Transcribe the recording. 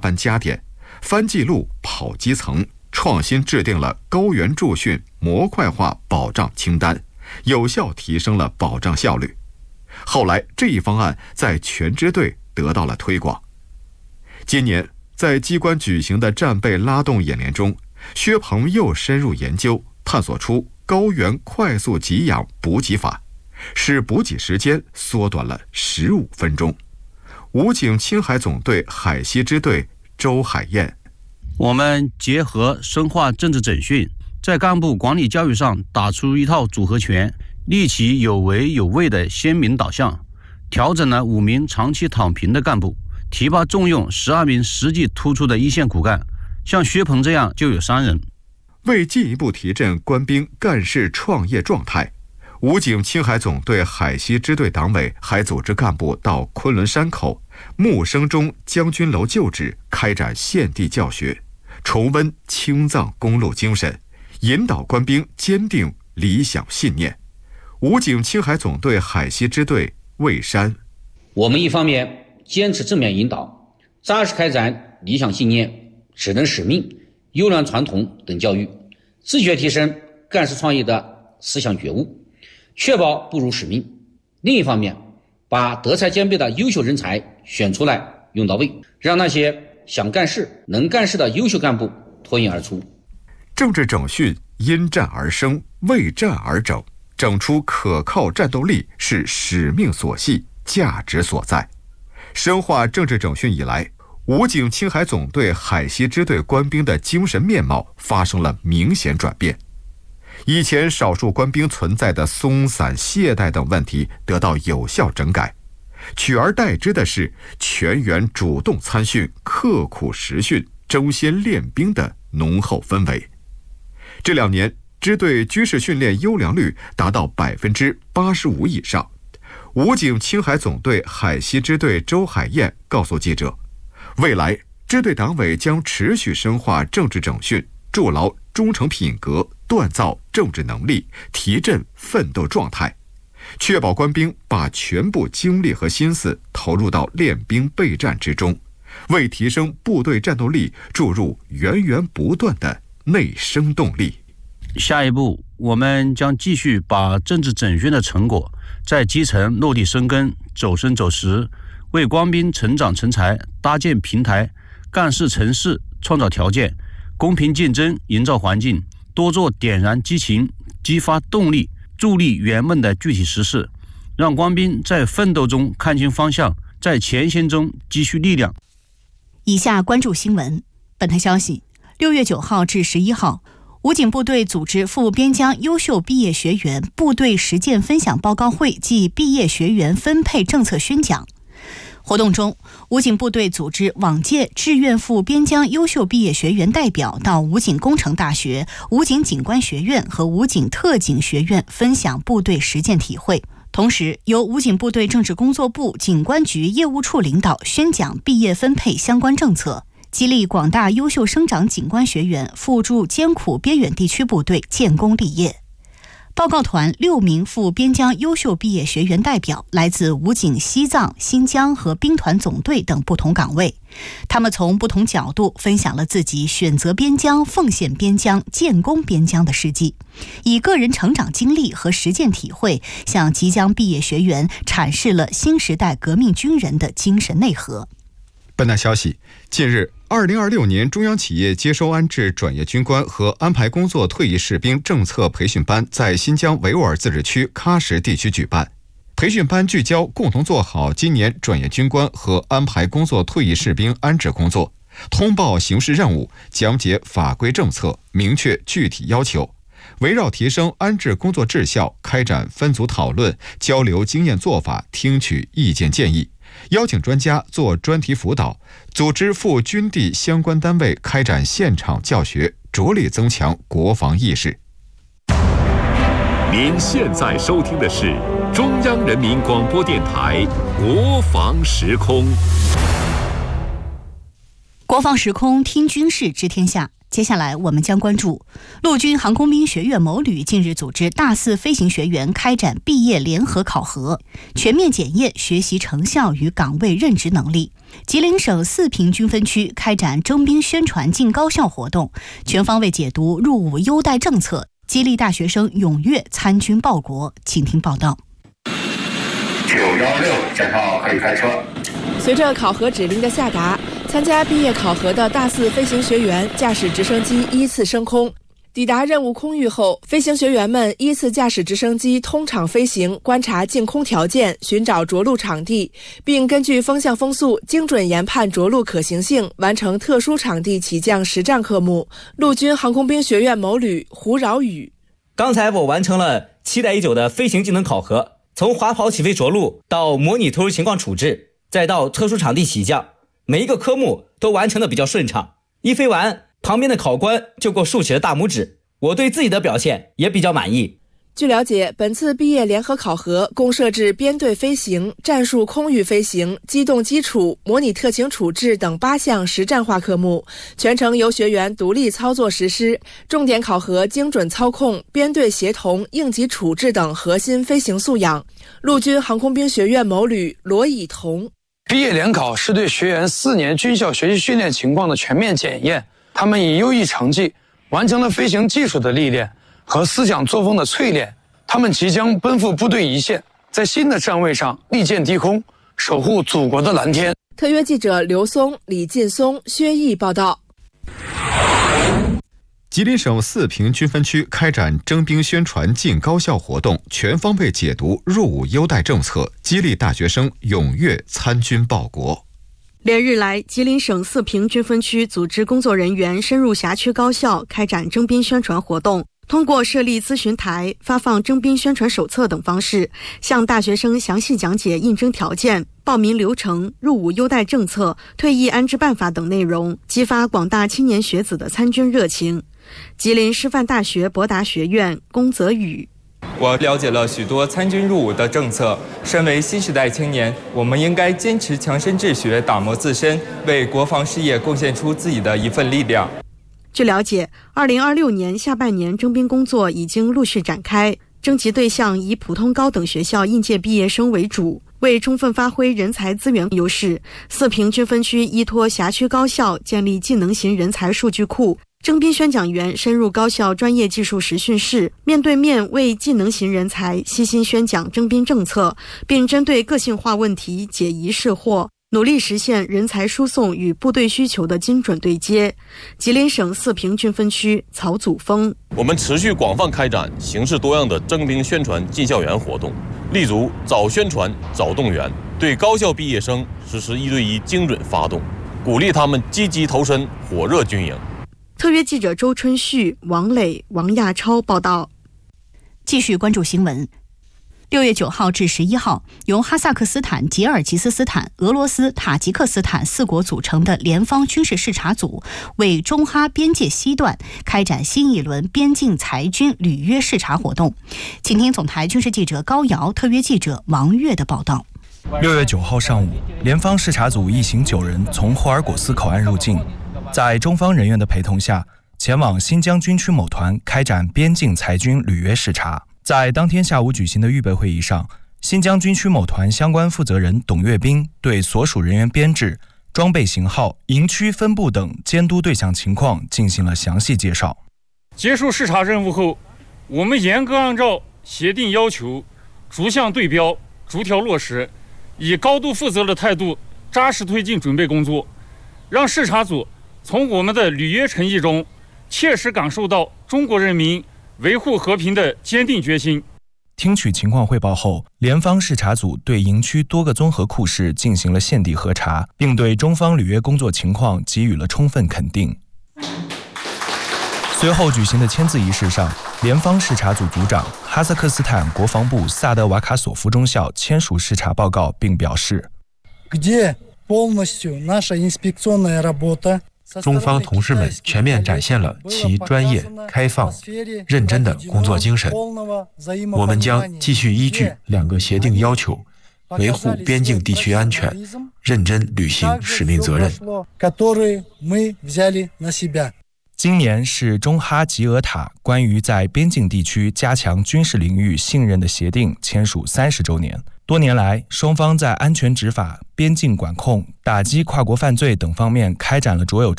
参加点，翻记录、跑基层，创新制定了高原驻训模块化保障清单，有效提升了保障效率。后来这一方案在全支队得到了推广。今年在机关举行的战备拉动演练中，薛鹏又深入研究，探索出高原快速给养补给法，使补给时间缩短了15分钟。武警青海总队海西支队周海燕： 我们结合深化政治整训，在干部管理教育上打出一套组合拳，立起有为有为的鲜明导向，调整了5名长期躺平的干部，提拔重用12名实际突出的一线骨干，像薛鹏这样就有3人。 为进一步提振官兵干事创业状态，武警青海总队海西支队党委还组织干部到昆仑山口、木生中将军楼旧址开展现地教学，重温青藏公路精神，引导官兵坚定理想信念。武警青海总队海西支队魏山： 我们一方面坚持正面引导，扎实开展理想信念、职能使命、优良传统等教育，自觉提升干事创业的思想觉悟，确保不辱使命。另一方面，把德才兼备的优秀人才选出来用到位，让那些想干事、能干事的优秀干部脱颖而出。 政治整训因战而生，为战而整，整出可靠战斗力是使命所系，价值所在。深化政治整训以来，武警青海总队海西支队官兵的精神面貌发生了明显转变。以前少数官兵存在的松散、懈怠等问题得到有效整改，取而代之的是全员主动参训、刻苦实训、争先练兵的浓厚氛围。这2年，支队军事训练优良率达到85%以上。武警青海总队海西支队周海燕告诉记者，未来支队党委将持续深化政治整训，筑牢忠诚品格，锻造政治能力，提振奋斗状态，确保官兵把全部精力和心思投入到练兵备战之中，为提升部队战斗力注入源源不断的内生动力。 下一步，我们将继续把政治整训的成果在基层落地生根、走深走实，为官兵成长成才搭建平台，干事成事创造条件，公平竞争营造环境，多做点燃激情、激发动力、助力圆梦的具体实事，让官兵在奋斗中看清方向，在前线中积蓄力量。 以下关注新闻。本台消息，6月9号至11号，武警部队组织赴边疆优秀毕业学员部队实践分享报告会暨毕业学员分配政策宣讲。活动中，武警部队组织往届志愿赴边疆优秀毕业学员代表到武警工程大学、武警警官学院和武警特警学院分享部队实践体会。同时，由武警部队政治工作部警官局业务处领导宣讲毕业分配相关政策，激励广大优秀生长警官学员赴驻艰苦边远地区部队建功立业。报告团6名赴边疆优秀毕业学员代表来自武警西藏、新疆和兵团总队等不同岗位，他们从不同角度分享了自己选择边疆、奉献边疆、建功边疆的事迹，以个人成长经历和实践体会，向即将毕业学员阐释了新时代革命军人的精神内核。 本台消息，近日2026年中央企业接收安置转业军官和安排工作退役士兵政策培训班在新疆维吾尔自治区喀什地区举办。培训班聚焦共同做好今年转业军官和安排工作退役士兵安置工作，通报形势任务，讲解法规政策，明确具体要求，围绕提升安置工作质效，开展分组讨论，交流经验做法，听取意见建议，邀请专家做专题辅导，组织赴军地相关单位开展现场教学，着力增强国防意识。 您现在收听的是中央人民广播电台国防时空。 国防时空听军事知天下。 接下来我们将关注陆军航空兵学院某旅近日组织大4飞行学员开展毕业联合考核，全面检验学习成效与岗位任职能力。吉林省4平军分区开展征兵宣传进高校活动，全方位解读入伍优待政策，激励大学生踊跃参军报国。请听报道。 916检查可以开车。 随着考核指令的下达，参加毕业考核的大4飞行学员驾驶直升机依次升空。抵达任务空域后，飞行学员们依次驾驶直升机通场飞行，观察净空条件，寻找着陆场地，并根据风向风速精准研判着陆可行性，完成特殊场地起降实战科目。陆军航空兵学院某旅胡饶宇： 刚才我完成了期待已久的飞行技能考核，从滑跑起飞着陆到模拟特殊情况处置，再到特殊场地起降，每一个科目都完成的比较顺畅。一飞完，旁边的考官就给我竖起了大拇指，我对自己的表现也比较满意。 据了解，本次毕业联合考核共设置编队飞行、战术空域飞行、机动基础、模拟特情处置等8项实战化科目，全程由学员独立操作实施，重点考核精准操控、编队协同、应急处置等核心飞行素养。陆军航空兵学院某旅罗以彤： 毕业联考是对学员4年军校学习训练情况的全面检验，他们以优异成绩完成了飞行技术的历练和思想作风的淬炼，他们即将奔赴部队一线，在新的站位上力荐低空，守护祖国的蓝天。 特约记者刘松、李劲松、薛毅报道。 吉林省4平军分区开展征兵宣传进高校活动，全方位解读入伍优待政策，激励大学生踊跃参军报国。 连日来，吉林省4平军分区组织工作人员深入辖区高校开展征兵宣传活动，通过设立咨询台、发放征兵宣传手册等方式，向大学生详细讲解应征条件、报名流程、入伍优待政策、退役安置办法等内容，激发广大青年学子的参军热情。吉林师范大学博达学院龚泽宇： 我了解了许多参军入伍的政策。身为新时代青年，我们应该坚持强身治学，打磨自身，为国防事业贡献出自己的一份力量。 据了解，2026年下半年征兵工作已经陆续展开，征集对象以普通高等学校应届毕业生为主。为充分发挥人才资源优势，4平军分区依托辖区高校建立技能型人才数据库。征兵宣讲员深入高校专业技术实训室，面对面为技能型人才悉心宣讲征兵政策，并针对个性化问题解疑释惑，努力实现人才输送与部队需求的精准对接。吉林省4平军分区曹祖峰： 我们持续广泛开展形式多样的征兵宣传进校园活动，立足早宣传早动员，对高校毕业生实施1对1精准发动，鼓励他们积极投身火热军营。 特约记者周春旭、王磊、王亚超报道。 继续关注新闻。6月9号至11号，由哈萨克斯坦、吉尔吉斯斯坦、俄罗斯、塔吉克斯坦4国组成的联方军事视察组，为中哈边界西段开展新一轮边境裁军履约视察活动。请听总台军事记者高瑶、特约记者王悦的报道。 6月9号上午，联方视察组一行9人从霍尔果斯口岸入境，在中方人员的陪同下，前往新疆军区某团开展边境裁军履约视察。在当天下午举行的预备会议上，新疆军区某团相关负责人董阅兵对所属人员编制、装备型号、营区分布等监督对象情况进行了详细介绍。 结束视察任务后，我们严格按照协定要求，逐项对标，逐条落实，以高度负责的态度扎实推进准备工作，让视察组从我们的履约诚意中切实感受到中国人民维护和平的坚定决心。 听取情况汇报后，联方视察组对营区多个综合库室进行了现地核查，并对中方履约工作情况给予了充分肯定。随后举行的签字仪式上，联方视察组组长、哈萨克斯坦国防部萨德瓦卡索夫中校签署视察报告，并表示， 中方同事们全面展现了其专业、开放、认真的工作精神。我们将继续依据2个协定要求，维护边境地区安全，认真履行使命责任。 今年是中哈吉尔塔关于在边境地区加强军事领域信任的协定签署30周年。多年来，双方在安全执法、边境管控、打击跨国犯罪等方面开展了卓有